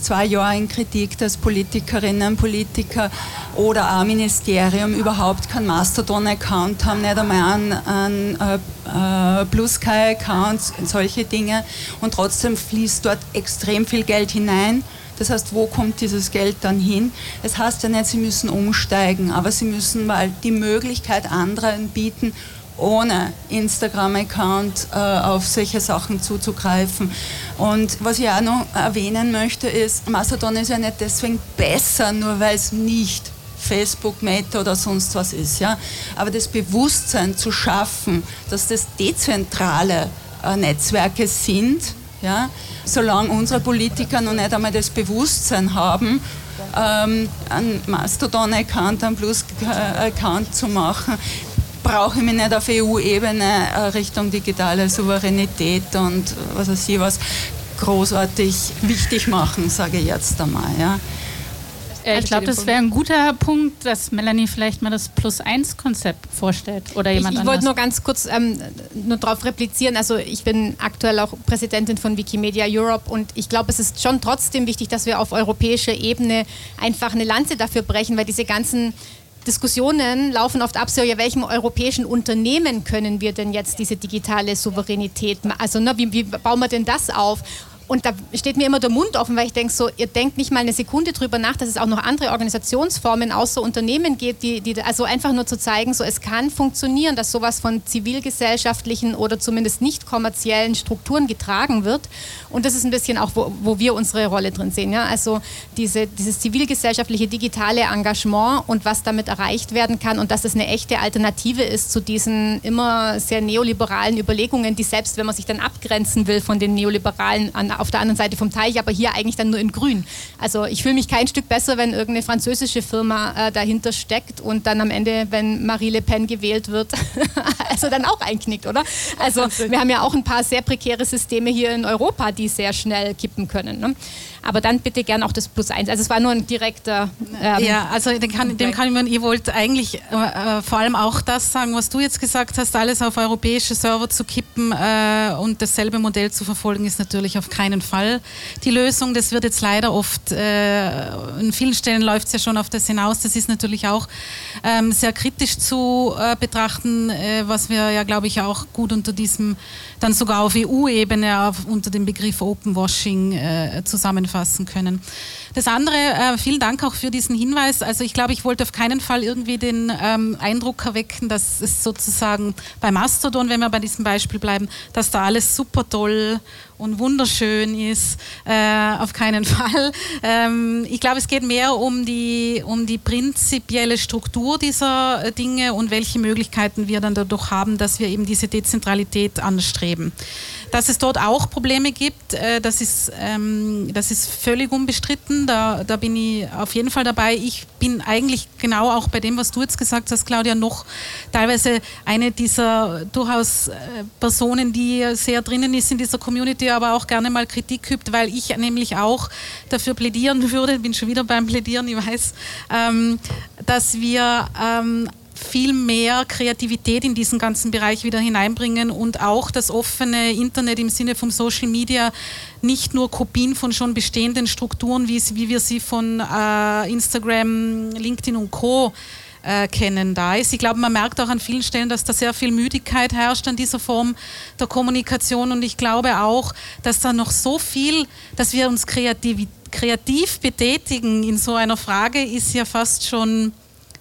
jetzt 2 Jahre in Kritik, dass Politikerinnen, Politiker oder auch Ministerium überhaupt keinen Mastodon-Account haben, nicht einmal einen Blue Sky-Account, solche Dinge. Und trotzdem fließt dort extrem viel Geld hinein. Das heißt, wo kommt dieses Geld dann hin? Das heißt ja nicht, sie müssen umsteigen, aber sie müssen mal die Möglichkeit anderen bieten, ohne Instagram-Account auf solche Sachen zuzugreifen. Und was ich auch noch erwähnen möchte, ist, Mastodon ist ja nicht deswegen besser, nur weil es nicht Facebook, Meta oder sonst was ist. Ja? Aber das Bewusstsein zu schaffen, dass das dezentrale Netzwerke sind, ja? Solange unsere Politiker noch nicht einmal das Bewusstsein haben, einen Mastodon-Account, einen Plus-Account zu machen, brauche ich mich nicht auf EU-Ebene Richtung digitale Souveränität und was weiß ich was großartig wichtig machen, sage ich jetzt einmal. Ja. Ich glaube, das wäre ein guter Punkt, dass Melanie vielleicht mal das Plus-1-Konzept vorstellt oder jemand anders. Ich wollte nur ganz kurz nur darauf replizieren. Also ich bin aktuell auch Präsidentin von Wikimedia Europe und ich glaube, es ist schon trotzdem wichtig, dass wir auf europäischer Ebene einfach eine Lanze dafür brechen, weil diese ganzen Diskussionen laufen oft ab, so, ja, welchem europäischen Unternehmen können wir denn jetzt diese digitale Souveränität, also wie bauen wir denn das auf? Und da steht mir immer der Mund offen, weil ich denke so, ihr denkt nicht mal eine Sekunde drüber nach, dass es auch noch andere Organisationsformen außer Unternehmen gibt, die also einfach nur zu zeigen, so es kann funktionieren, dass sowas von zivilgesellschaftlichen oder zumindest nicht kommerziellen Strukturen getragen wird. Und das ist ein bisschen auch, wo wir unsere Rolle drin sehen. Ja? Also dieses zivilgesellschaftliche digitale Engagement und was damit erreicht werden kann und dass es eine echte Alternative ist zu diesen immer sehr neoliberalen Überlegungen, die selbst, wenn man sich dann abgrenzen will von den Neoliberalen auf der anderen Seite vom Teich, aber hier eigentlich dann nur in grün. Also ich fühle mich kein Stück besser, wenn irgendeine französische Firma dahinter steckt und dann am Ende, wenn Marie Le Pen gewählt wird, also dann auch einknickt, oder? Also wir haben ja auch ein paar sehr prekäre Systeme hier in Europa, die sehr schnell kippen können. Ne? Aber dann bitte gern auch das Plus-1. Also es war nur ein direkter... ja, also dem kann ich mir, ihr wollt eigentlich vor allem auch das sagen, was du jetzt gesagt hast, alles auf europäische Server zu kippen und dasselbe Modell zu verfolgen, ist natürlich auf keinen Fall die Lösung. Das wird jetzt leider oft, in vielen Stellen läuft es ja schon auf das hinaus. Das ist natürlich auch sehr kritisch zu betrachten, was wir ja, glaube ich, auch gut unter diesem, dann sogar auf EU-Ebene unter dem Begriff Openwashing zusammenfassen können. Das andere, vielen Dank auch für diesen Hinweis. Also ich glaube, ich wollte auf keinen Fall irgendwie den Eindruck erwecken, dass es sozusagen bei Mastodon, wenn wir bei diesem Beispiel bleiben, dass da alles super toll und wunderschön ist. Auf keinen Fall. Ich glaube, es geht mehr um die prinzipielle Struktur dieser Dinge und welche Möglichkeiten wir dann dadurch haben, dass wir eben diese Dezentralität anstreben. Dass es dort auch Probleme gibt, das ist völlig unbestritten. Da bin ich auf jeden Fall dabei. Ich bin eigentlich genau auch bei dem, was du jetzt gesagt hast, Claudia, noch teilweise eine dieser durchaus Personen, die sehr drinnen ist in dieser Community, aber auch gerne mal Kritik übt, weil ich nämlich auch dafür plädieren würde, bin schon wieder beim Plädieren, ich weiß, dass wir viel mehr Kreativität in diesen ganzen Bereich wieder hineinbringen und auch das offene Internet im Sinne von Social Media nicht nur Kopien von schon bestehenden Strukturen, wie wir sie von Instagram, LinkedIn und Co. Kennen da ist. Ich glaube, man merkt auch an vielen Stellen, dass da sehr viel Müdigkeit herrscht an dieser Form der Kommunikation und ich glaube auch, dass da noch so viel, dass wir uns kreativ betätigen in so einer Frage, ist ja fast schon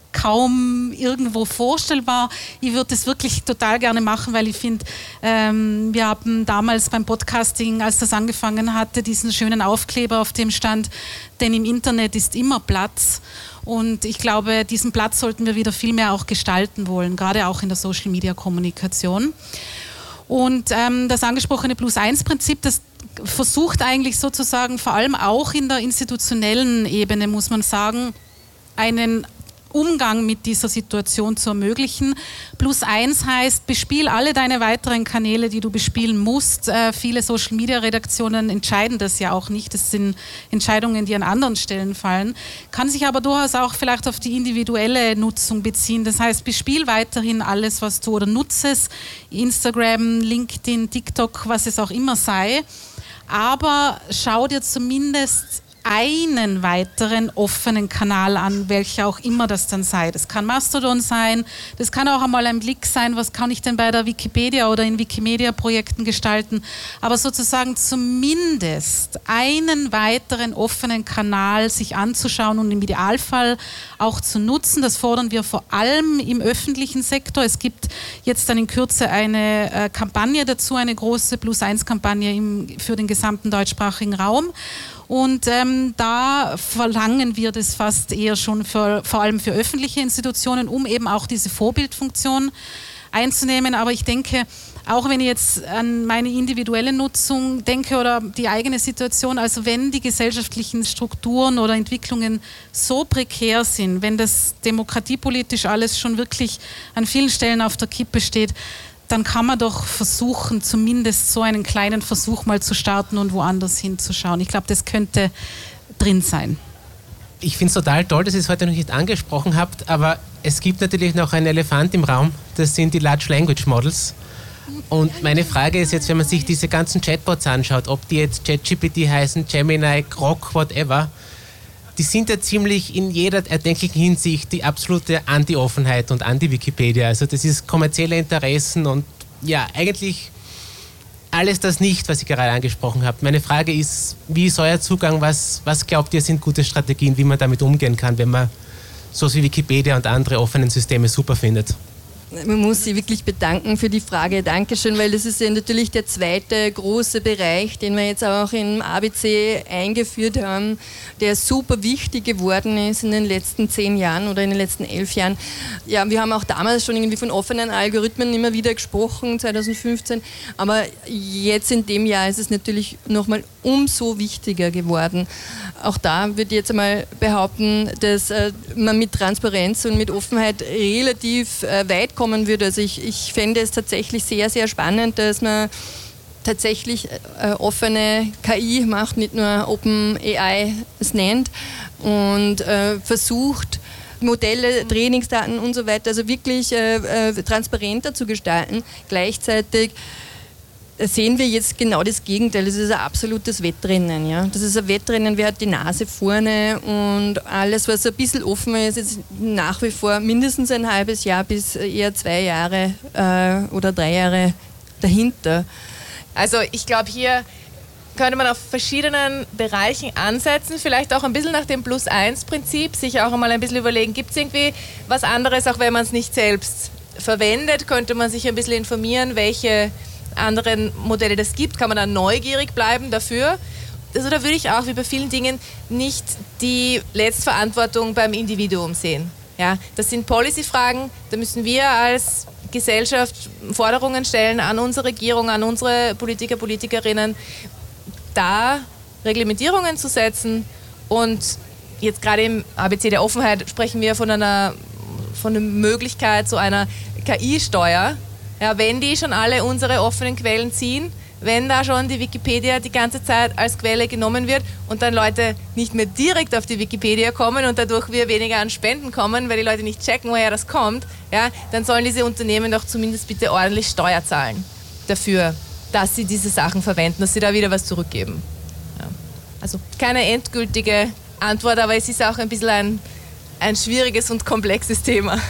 kaum irgendwo vorstellbar. Ich würde das wirklich total gerne machen, weil ich finde, wir haben damals beim Podcasting, als das angefangen hatte, diesen schönen Aufkleber, auf dem stand, denn im Internet ist immer Platz. Und ich glaube, diesen Platz sollten wir wieder viel mehr auch gestalten wollen, gerade auch in der Social-Media-Kommunikation. Und das angesprochene Plus-1-Prinzip, das versucht eigentlich sozusagen vor allem auch in der institutionellen Ebene, muss man sagen, einen Umgang mit dieser Situation zu ermöglichen. Plus-1 heißt, bespiel alle deine weiteren Kanäle, die du bespielen musst. Viele Social-Media-Redaktionen entscheiden das ja auch nicht. Das sind Entscheidungen, die an anderen Stellen fallen. Kann sich aber durchaus auch vielleicht auf die individuelle Nutzung beziehen. Das heißt, bespiel weiterhin alles, was du oder nutze es. Instagram, LinkedIn, TikTok, was es auch immer sei. Aber schau dir zumindest einen weiteren offenen Kanal an, welcher auch immer das dann sei. Das kann Mastodon sein, das kann auch einmal ein Blick sein, was kann ich denn bei der Wikipedia oder in Wikimedia-Projekten gestalten, aber sozusagen zumindest einen weiteren offenen Kanal sich anzuschauen und im Idealfall auch zu nutzen. Das fordern wir vor allem im öffentlichen Sektor. Es gibt jetzt dann in Kürze eine Kampagne dazu, eine große Plus-1-Kampagne für den gesamten deutschsprachigen Raum. Und da verlangen wir das fast eher schon vor allem für öffentliche Institutionen, um eben auch diese Vorbildfunktion einzunehmen. Aber ich denke, auch wenn ich jetzt an meine individuelle Nutzung denke oder die eigene Situation, also wenn die gesellschaftlichen Strukturen oder Entwicklungen so prekär sind, wenn das demokratiepolitisch alles schon wirklich an vielen Stellen auf der Kippe steht, dann kann man doch versuchen, zumindest so einen kleinen Versuch mal zu starten und woanders hinzuschauen. Ich glaube, das könnte drin sein. Ich finde es total toll, dass ihr es heute noch nicht angesprochen habt, aber es gibt natürlich noch einen Elefant im Raum, das sind die Large Language Models. Und meine Frage ist jetzt, wenn man sich diese ganzen Chatbots anschaut, ob die jetzt ChatGPT heißen, Gemini, Grok, whatever, die sind ja ziemlich in jeder erdenklichen Hinsicht die absolute Anti-Offenheit und Anti-Wikipedia. Also das ist kommerzielle Interessen und ja, eigentlich alles das nicht, was ihr gerade angesprochen habt. Meine Frage ist, wie ist euer Zugang? Was glaubt ihr, sind gute Strategien, wie man damit umgehen kann, wenn man so wie Wikipedia und andere offenen Systeme super findet? Man muss sich wirklich bedanken für die Frage. Dankeschön, weil das ist ja natürlich der zweite große Bereich, den wir jetzt auch im ABC eingeführt haben, der super wichtig geworden ist in den letzten 10 Jahren oder in den letzten 11 Jahren. Ja, wir haben auch damals schon irgendwie von offenen Algorithmen immer wieder gesprochen, 2015, aber jetzt in dem Jahr ist es natürlich nochmal umso wichtiger geworden. Auch da würde ich jetzt einmal behaupten, dass man mit Transparenz und mit Offenheit relativ weit kommen würde. Also ich fände es tatsächlich sehr, sehr spannend, dass man tatsächlich offene KI macht, nicht nur OpenAI es nennt und versucht, Modelle, Trainingsdaten und so weiter, also wirklich transparenter zu gestalten. Gleichzeitig sehen wir jetzt genau das Gegenteil. Das ist ein absolutes Wettrennen. Ja? Das ist ein Wettrennen, wer hat die Nase vorne und alles, was ein bisschen offen ist, ist nach wie vor mindestens ein halbes Jahr bis eher 2 Jahre oder 3 Jahre dahinter. Also ich glaube, hier könnte man auf verschiedenen Bereichen ansetzen, vielleicht auch ein bisschen nach dem Plus-1-Prinzip, sich auch einmal ein bisschen überlegen, gibt es irgendwie was anderes, auch wenn man es nicht selbst verwendet, könnte man sich ein bisschen informieren, welche anderen Modelle das gibt, kann man dann neugierig bleiben dafür. Also da würde ich auch wie bei vielen Dingen nicht die Letztverantwortung beim Individuum sehen. Ja, das sind Policy-Fragen, da müssen wir als Gesellschaft Forderungen stellen an unsere Regierung, an unsere Politiker, Politikerinnen, da Reglementierungen zu setzen und jetzt gerade im ABC der Offenheit sprechen wir von der Möglichkeit zu einer KI-Steuer. Ja, wenn die schon alle unsere offenen Quellen ziehen, wenn da schon die Wikipedia die ganze Zeit als Quelle genommen wird und dann Leute nicht mehr direkt auf die Wikipedia kommen und dadurch wir weniger an Spenden kommen, weil die Leute nicht checken, woher das kommt, ja, dann sollen diese Unternehmen doch zumindest bitte ordentlich Steuer zahlen dafür, dass sie diese Sachen verwenden, dass sie da wieder was zurückgeben. Ja. Also keine endgültige Antwort, aber es ist auch ein bisschen ein schwieriges und komplexes Thema.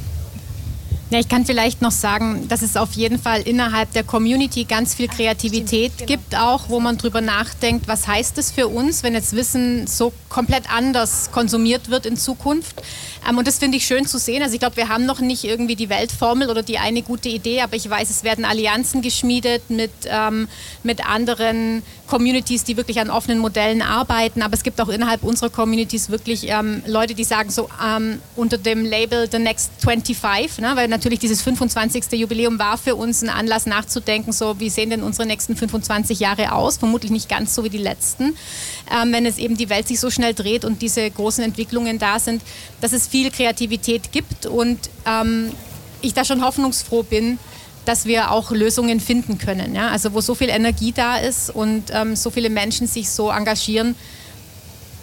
Ja, ich kann vielleicht noch sagen, dass es auf jeden Fall innerhalb der Community ganz viel Kreativität gibt auch, wo man drüber nachdenkt, was heißt es für uns, wenn jetzt Wissen so komplett anders konsumiert wird in Zukunft. Und das finde ich schön zu sehen. Also ich glaube, wir haben noch nicht irgendwie die Weltformel oder die eine gute Idee, aber ich weiß, es werden Allianzen geschmiedet mit anderen Communities, die wirklich an offenen Modellen arbeiten. Aber es gibt auch innerhalb unserer Communities wirklich Leute, die sagen so unter dem Label The Next 25, ne, weil natürlich dieses 25. Jubiläum war für uns ein Anlass nachzudenken, so wie sehen denn unsere nächsten 25 Jahre aus? Vermutlich nicht ganz so wie die letzten, wenn es eben die Welt sich so schnell dreht und diese großen Entwicklungen da sind, dass es viel Kreativität gibt und ich da schon hoffnungsfroh bin, dass wir auch Lösungen finden können. Ja? Also wo so viel Energie da ist und so viele Menschen sich so engagieren,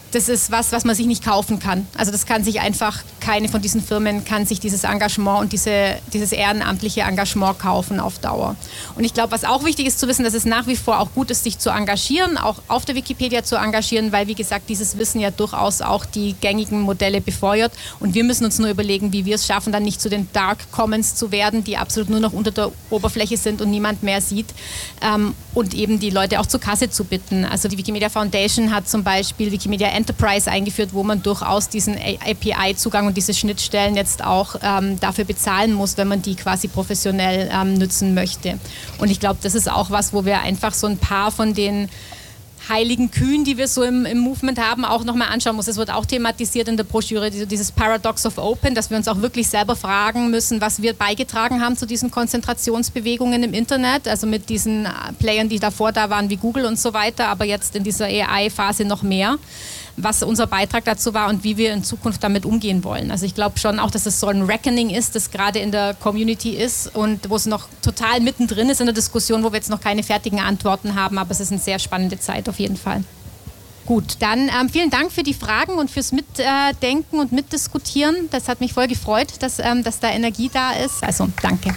das ist was man sich nicht kaufen kann. Also das kann sich einfach, keine von diesen Firmen kann sich dieses Engagement und dieses ehrenamtliche Engagement kaufen auf Dauer. Und ich glaube, was auch wichtig ist zu wissen, dass es nach wie vor auch gut ist, sich zu engagieren, auch auf der Wikipedia zu engagieren, weil, wie gesagt, dieses Wissen ja durchaus auch die gängigen Modelle befeuert. Und wir müssen uns nur überlegen, wie wir es schaffen, dann nicht zu den Dark Commons zu werden, die absolut nur noch unter der Oberfläche sind und niemand mehr sieht. Und eben die Leute auch zur Kasse zu bitten. Also die Wikimedia Foundation hat zum Beispiel Wikimedia Enterprise eingeführt, wo man durchaus diesen API-Zugang und diese Schnittstellen jetzt auch dafür bezahlen muss, wenn man die quasi professionell nutzen möchte. Und ich glaube, das ist auch was, wo wir einfach so ein paar von den heiligen Kühen, die wir so im Movement haben, auch nochmal anschauen muss. Es wird auch thematisiert in der Broschüre, dieses Paradox of Open, dass wir uns auch wirklich selber fragen müssen, was wir beigetragen haben zu diesen Konzentrationsbewegungen im Internet, also mit diesen Playern, die davor da waren, wie Google und so weiter, aber jetzt in dieser AI-Phase noch mehr, was unser Beitrag dazu war und wie wir in Zukunft damit umgehen wollen. Also ich glaube schon auch, dass es so ein Reckoning ist, das gerade in der Community ist und wo es noch total mittendrin ist in der Diskussion, wo wir jetzt noch keine fertigen Antworten haben, aber es ist eine sehr spannende Zeit auf jeden Fall. Gut, dann vielen Dank für die Fragen und fürs Mitdenken und Mitdiskutieren. Das hat mich voll gefreut, dass da Energie da ist. Also danke.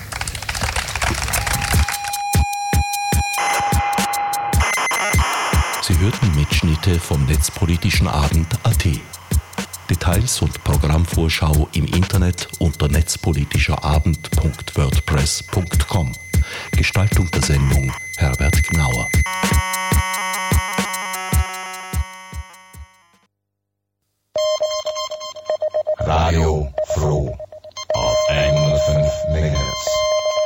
Sie hörten Mitschnitte vom Netzpolitischen Abend.at. Details und Programmvorschau im Internet unter netzpolitischerabend.wordpress.com. Gestaltung der Sendung Herbert Gnauer.